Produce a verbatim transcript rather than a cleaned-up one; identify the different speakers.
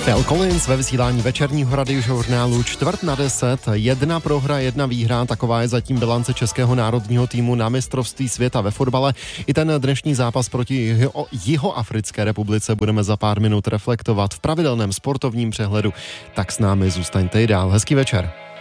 Speaker 1: Phil Collins ve vysílání večerního radiožurnálu čtvrt na deset, jedna prohra, jedna výhra, taková je zatím bilance českého národního týmu na mistrovství světa ve fotbale. I ten dnešní zápas proti Jiho, Jihoafrické republice budeme za pár minut reflektovat v pravidelném sportovním přehledu. Tak s námi zůstaňte i dál. Hezký večer.